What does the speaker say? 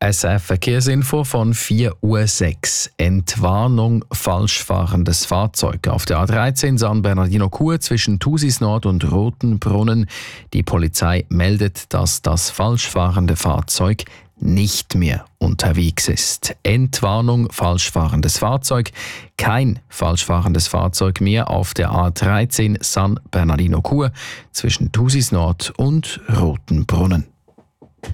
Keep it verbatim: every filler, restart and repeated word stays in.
S F Verkehrsinfo von vier Uhr sechs. Entwarnung falschfahrendes Fahrzeug auf der A dreizehn San Bernardino-Chur zwischen Thusis Nord und Rotenbrunnen. Die Polizei meldet, dass das falschfahrende Fahrzeug nicht mehr unterwegs ist. Entwarnung falschfahrendes Fahrzeug. Kein falschfahrendes Fahrzeug mehr auf der A dreizehn San Bernardino-Chur zwischen Thusis Nord und Rotenbrunnen.